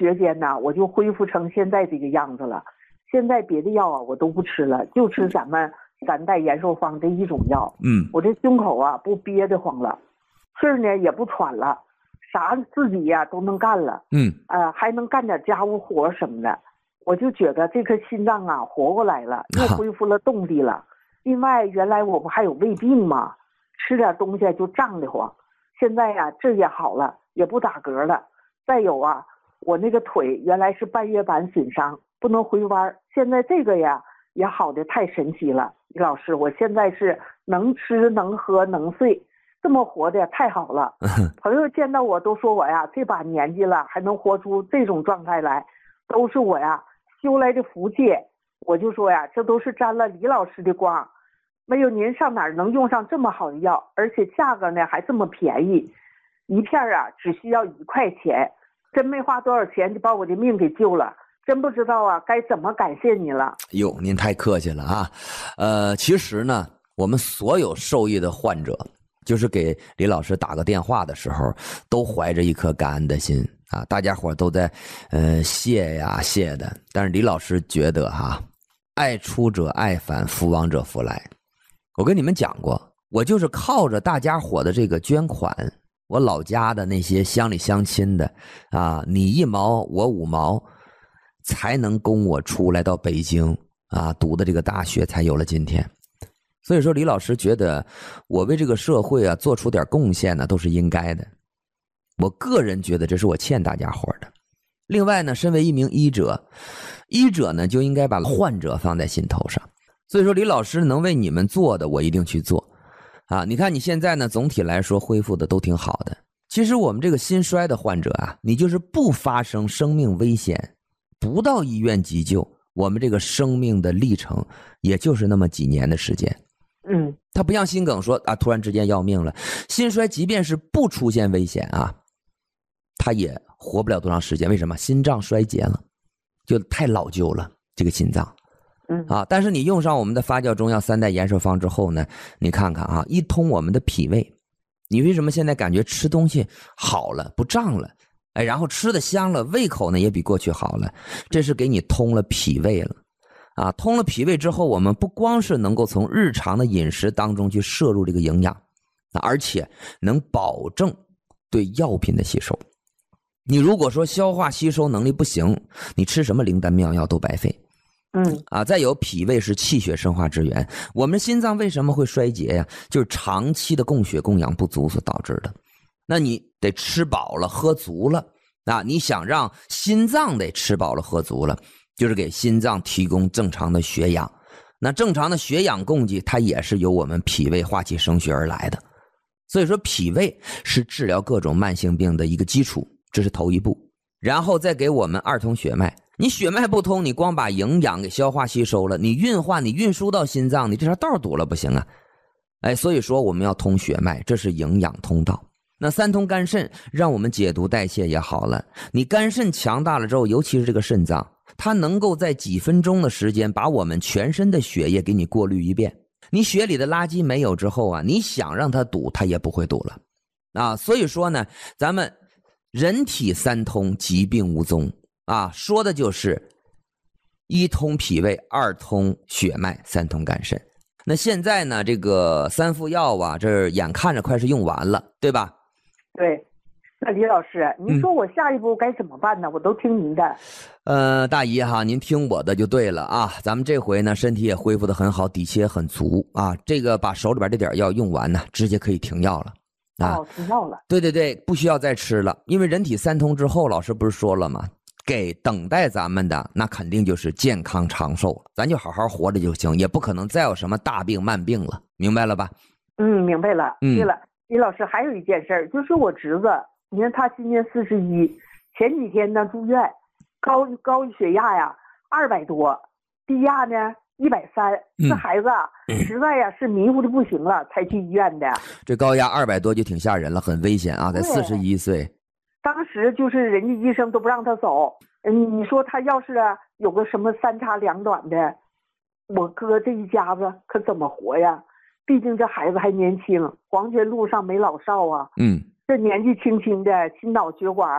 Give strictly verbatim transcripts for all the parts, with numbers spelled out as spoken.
学间呢，我就恢复成现在这个样子了。现在别的药啊我都不吃了，就吃咱们三代延寿方这一种药。 嗯， 我这胸口啊不憋得慌了，气儿呢也不喘了，啥自己呀、啊、都能干了。 嗯， 呃，还能干点家务活什么的。我就觉得这颗心脏啊活过来了，又恢复了动力了。另外，原来我不还有胃病吗？吃点东西就胀得慌。现在呀、啊，这也好了，也不打嗝了。再有啊，我那个腿原来是半月板损伤，不能回弯，现在这个呀也好的太神奇了。李老师，我现在是能吃能喝能睡，这么活的太好了。朋友见到我都说我呀，这把年纪了还能活出这种状态来，都是我呀修来的福气。我就说呀，这都是沾了李老师的光，没有您上哪儿能用上这么好的药，而且价格呢还这么便宜，一片啊只需要一块钱，真没花多少钱就把我的命给救了，真不知道啊该怎么感谢你了。 哟，您太客气了啊。呃，其实呢，我们所有受益的患者，就是给李老师打个电话的时候，都怀着一颗感恩的心啊，大家伙都在呃谢呀谢的，但是李老师觉得哈，爱出者爱返，福往者福来。我跟你们讲过，我就是靠着大家伙的这个捐款，我老家的那些乡里乡亲的啊，你一毛我五毛，才能供我出来到北京啊，读的这个大学才有了今天。所以说李老师觉得我为这个社会啊做出点贡献呢，都是应该的。我个人觉得这是我欠大家伙的。另外呢，身为一名医者，医者呢就应该把患者放在心头上。所以说李老师能为你们做的，我一定去做啊。你看你现在呢总体来说恢复的都挺好的。其实我们这个心衰的患者啊，你就是不发生生命危险，不到医院急救，我们这个生命的历程也就是那么几年的时间。 嗯， 他不像心梗说啊，突然之间要命了。心衰即便是不出现危险啊，他也活不了多长时间。为什么？心脏衰竭了，就太老旧了这个心脏。 嗯啊，但是你用上我们的发酵中药三代延寿方之后呢，你看看啊，一通我们的脾胃，你为什么现在感觉吃东西好了，不胀了？哎，然后吃的香了，胃口呢也比过去好了，这是给你通了脾胃了。啊，通了脾胃之后，我们不光是能够从日常的饮食当中去摄入这个营养，而且能保证对药品的吸收。你如果说消化吸收能力不行，你吃什么灵丹妙药都白费。 嗯啊，再有脾胃是气血生化之源，我们心脏为什么会衰竭呀？就是长期的供血供氧不足所导致的。那你得吃饱了喝足了啊！你想让心脏得吃饱了喝足了，就是给心脏提供正常的血氧。那正常的血氧供给，它也是由我们脾胃化气生血而来的。所以说，脾胃是治疗各种慢性病的一个基础，这是头一步。然后再给我们二通血脉。你血脉不通，你光把营养给消化吸收了，你运化你运输到心脏，你这条道堵了不行啊。哎，所以说我们要通血脉，这是营养通道。那三通肝肾，让我们解毒代谢也好了。你肝肾强大了之后，尤其是这个肾脏，它能够在几分钟的时间把我们全身的血液给你过滤一遍。你血里的垃圾没有之后啊，你想让它堵，它也不会堵了啊。所以说呢，咱们人体三通，疾病无踪啊，说的就是一通脾胃，二通血脉，三通肝肾。那现在呢，这个三副药啊，这眼看着快是用完了，对吧？ 对。那李老师，您说我下一步该怎么办呢？嗯、我都听您的。 呃，大姨哈，您听我的就对了啊。咱们这回呢，身体也恢复得很好，底气也很足啊。这个把手里边这点药用完呢，直接可以停药了。啊、 哦，停药了。 对对对，不需要再吃了，因为人体三通之后，老师不是说了吗？给等待咱们的那肯定就是健康长寿了，咱就好好活着就行，也不可能再有什么大病慢病了，明白了吧？ 嗯，明白了。 嗯， 对了，李老师还有一件事，就是我侄子，你看他今年四十一，前几天呢住院，高高血压呀二百多，低压呢一百三，这孩子啊、嗯、实在呀是迷糊的不行了，才去医院的。 这高压二百多就挺吓人了，很危险啊，在四十一岁。 当时就是人家医生都不让他走，嗯，你说他要是啊有个什么三长两短的，我哥这一家子可怎么活呀？毕竟这孩子还年轻，黄泉路上没老少啊。 嗯， 这年纪轻轻的心脑血管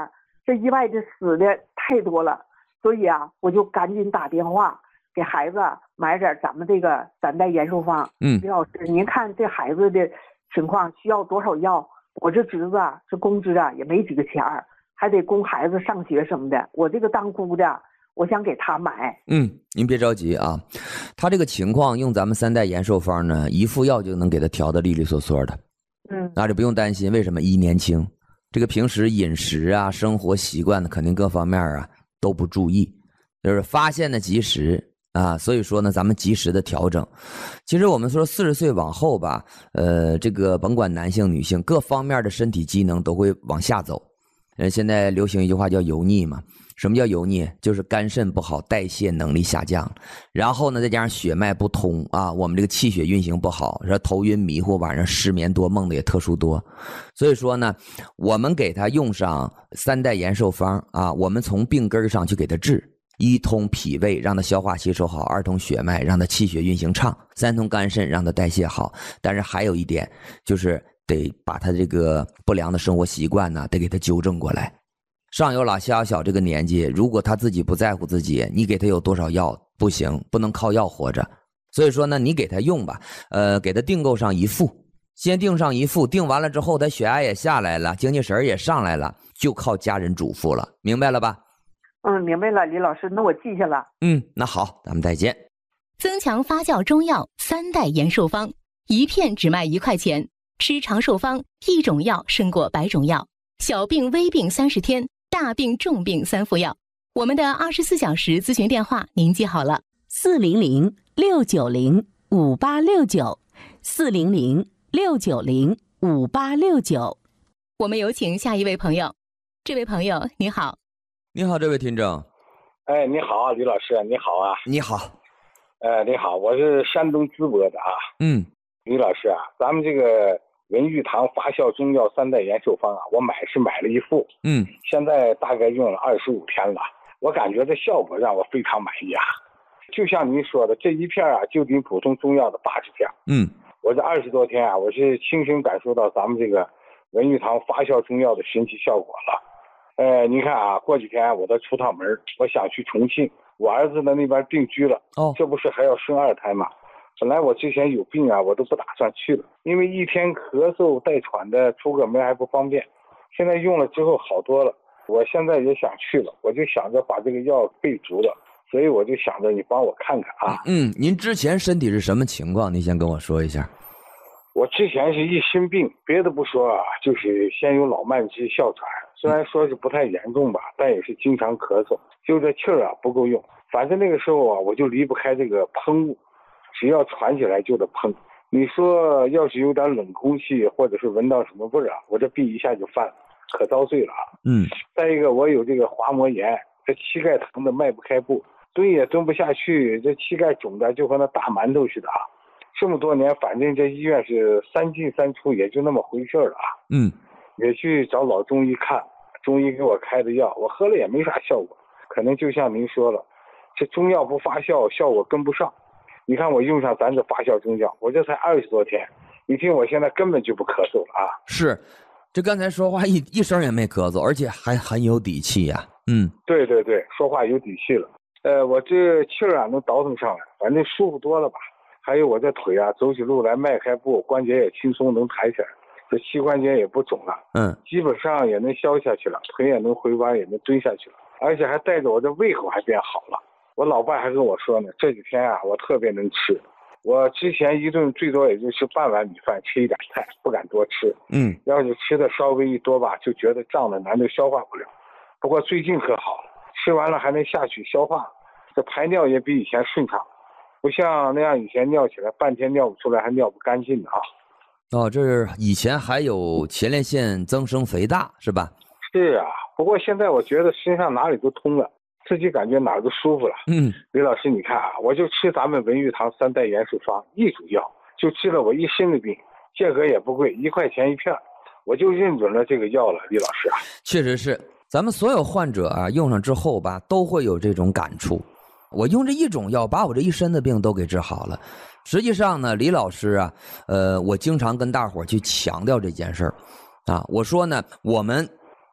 这意外的死的太多了，所以啊，我就赶紧打电话给孩子买点咱们这个三代延寿方。 嗯， 李老师，您看这孩子的情况需要多少药？我这侄子啊，这工资啊也没几个钱儿，还得供孩子上学什么的。我这个当姑的，我想给他买。 嗯，您别着急啊，他这个情况用咱们三代延寿方呢，一副药就能给他调的利利索索的。 嗯， 那就不用担心，为什么？一年轻，这个平时饮食啊、生活习惯的肯定各方面啊都不注意，就是发现的及时啊，所以说呢，咱们及时的调整。其实我们说四十岁往后吧，呃，这个甭管男性、女性，各方面的身体机能都会往下走。呃，现在流行一句话叫油腻嘛。什么叫油腻？就是肝肾不好，代谢能力下降，然后呢，再加上血脉不通啊，我们这个气血运行不好，说头晕迷糊，晚上失眠多，梦的也特殊多。所以说呢，我们给他用上三代延寿方啊，我们从病根上去给他治。一通脾胃，让他消化吸收好；二通血脉，让他气血运行畅；三通肝肾，让他代谢好。但是还有一点，就是得把他这个不良的生活习惯呢，得给他纠正过来。上有老下有小这个年纪，如果他自己不在乎自己，你给他有多少药不行，不能靠药活着。所以说呢，你给他用吧，呃，给他订购上一副，先订上一副，订完了之后，他血压也下来了，精气神也上来了，就靠家人嘱咐了，明白了吧？ 嗯，明白了，李老师，那我记下了。 嗯，那好，咱们再见。 增强发酵中药三代延寿方，一片只卖一块钱，吃长寿方，一种药胜过百种药，小病微病三十天。大病重病三副药，我们的二十四小时咨询电话您记好了： 四零零六九零五八六九，四零零六九零五八六九。 我们有请下一位朋友。这位朋友你好。 你好，这位听众。 哎，你好啊，李老师，你好啊。 你好。 呃，你好，我是山东淄博的啊。 嗯， 李老师啊，咱们这个文玉堂发酵中药三代延寿方啊，我买是买了一副， 嗯， 现在大概用了二十五天了，我感觉这效果让我非常满意啊。就像您说的，这一片啊，就比普通中药的八十片。 嗯， 我这二十多天啊，我是亲身感受到咱们这个文玉堂发酵中药的神奇效果了。呃，您看啊，过几天我再出趟门，我想去重庆，我儿子呢那边定居了， 哦， 这不是还要生二胎吗？本来我之前有病啊，我都不打算去了，因为一天咳嗽带喘的，出个门还不方便。现在用了之后好多了，我现在也想去了，我就想着把这个药备足了，所以我就想着你帮我看看啊。 嗯，您之前身体是什么情况？您先跟我说一下。 我之前是一心病，别的不说啊，就是先有老慢支、哮喘，虽然说是不太严重吧，但也是经常咳嗽，就这气儿啊不够用。反正那个时候啊，我就离不开这个喷雾。只要喘起来就得喷，你说要是有点冷空气或者是闻到什么味儿啊，我这病一下就犯了，可遭罪了啊。 嗯。 再一个，我有这个滑膜炎，这膝盖疼的迈不开步，蹲也蹲不下去，这膝盖肿的就和那大馒头似的啊。这么多年，反正这医院是三进三出，也就那么回事了啊。 嗯。 也去找老中医看，中医给我开的药，我喝了也没啥效果，可能就像您说了，这中药不发酵，效果跟不上。你看我用上咱这发酵中药，我这才二十多天，你听我现在根本就不咳嗽了啊！ 是，这刚才说话一一声也没咳嗽，而且还很有底气呀、啊。嗯， 对对对，说话有底气了。呃，我这气儿啊能倒腾上来，反正舒服多了吧。还有我这腿啊，走起路来迈开步，关节也轻松能抬起来，这膝关节也不肿了。 嗯， 基本上也能消下去了，腿也能回弯，也能蹲下去了，而且还带着我这胃口还变好了。我老伴还跟我说呢，这几天啊，我特别能吃。我之前一顿最多也就吃半碗米饭，吃一点菜，不敢多吃。 嗯， 要是吃的稍微一多吧，就觉得胀的难，都消化不了。不过最近可好了，吃完了还能下去消化，这排尿也比以前顺畅，不像那样以前尿起来半天尿不出来，还尿不干净的啊。 哦，这是以前还有前列腺增生肥大是吧？ 是啊，不过现在我觉得身上哪里都通了。自己感觉哪儿都舒服了。 嗯， 李老师，你看啊，我就吃咱们文玉堂三代延寿方一组药，就治了我一身的病，价格也不贵，一块钱一片，我就认准了这个药了。李老师啊， 确实是，咱们所有患者啊用上之后吧，都会有这种感触。我用这一种药，把我这一身的病都给治好了。实际上呢，李老师啊，呃，我经常跟大伙儿去强调这件事儿啊，我说呢，我们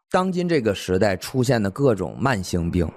当今这个时代出现的各种慢性病，